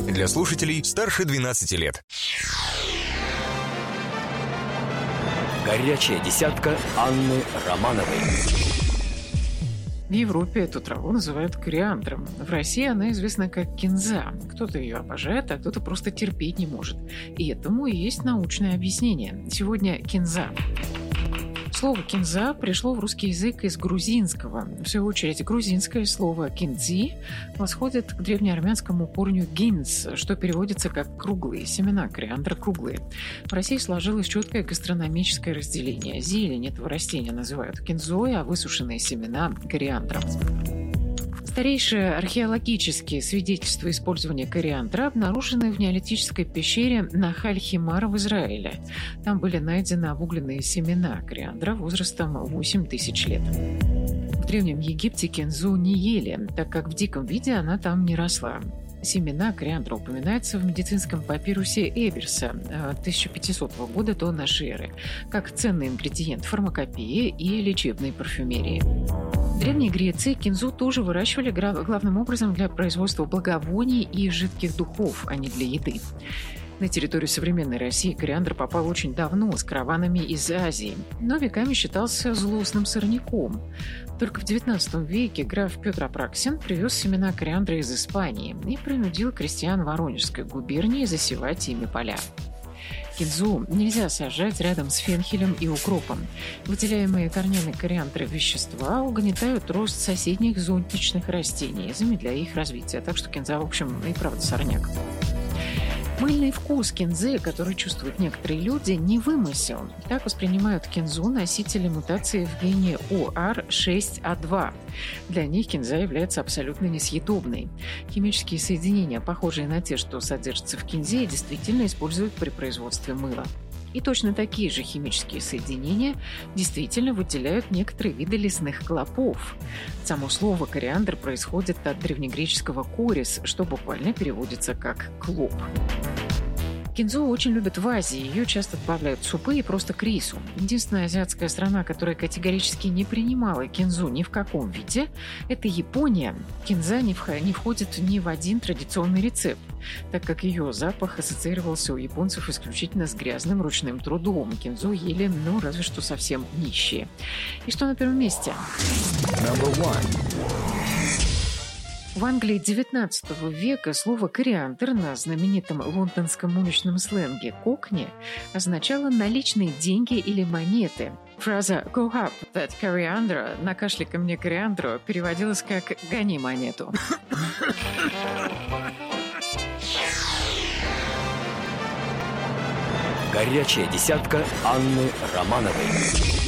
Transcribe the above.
Для слушателей старше 12 лет. Горячая десятка Анны Романовой. В Европе эту траву называют кориандром. В России она известна как кинза. Кто-то ее обожает, а кто-то просто терпеть не может. И этому и есть научное объяснение. Сегодня кинза. Слово «кинза» пришло в русский язык из грузинского. В свою очередь, грузинское слово «кинзи» восходит к древнеармянскому корню «гинз», что переводится как «круглые», семена кориандра круглые. В России сложилось четкое гастрономическое разделение. Зелень этого растения называют кинзой, а высушенные семена – кориандром. Старейшие археологические свидетельства использования кориандра обнаружены в неолитической пещере Нахаль-Химар в Израиле. Там были найдены обугленные семена кориандра возрастом 8000 лет. В Древнем Египте кинзу не ели, так как в диком виде она там не росла. Семена кориандра упоминаются в медицинском папирусе Эберса 1500 года до нашей эры, как ценный ингредиент фармакопеи и лечебной парфюмерии. В Древней Греции кинзу тоже выращивали главным образом для производства благовоний и жидких духов, а не для еды. На территорию современной России кориандр попал очень давно, с караванами из Азии, но веками считался злостным сорняком. Только в XIX веке граф Петр Апраксин привез семена кориандра из Испании и принудил крестьян Воронежской губернии засевать ими поля. Кинзу нельзя сажать рядом с фенхелем и укропом. Выделяемые корнями кориандра вещества угнетают рост соседних зонтичных растений, замедляя их развитие. Так что кинза, в общем, и правда сорняк. Мыльный вкус кинзы, который чувствуют некоторые люди, не вымысел. Так воспринимают кинзу носители мутации в гене OR6A2. Для них кинза является абсолютно несъедобной. Химические соединения, похожие на те, что содержатся в кинзе, действительно используют при производстве мыла. И точно такие же химические соединения действительно выделяют некоторые виды лесных клопов. Само слово «кориандр» происходит от древнегреческого «корис», что буквально переводится как «клоп». Кинзу очень любят в Азии, ее часто добавляют в супы и просто к рису. Единственная азиатская страна, которая категорически не принимала кинзу ни в каком виде, это Япония. Кинза не входит ни в один традиционный рецепт, так как ее запах ассоциировался у японцев исключительно с грязным ручным трудом. Кинзу ели, разве что совсем нищие. И что на первом месте? В Англии XIX века слово «кориандр» на знаменитом лондонском уличном сленге «кокни» означало наличные деньги или монеты. Фраза «Go up that coriander» «накашляй ко мне кориандру» переводилась как «гони монету». Горячая десятка Анны Романовой.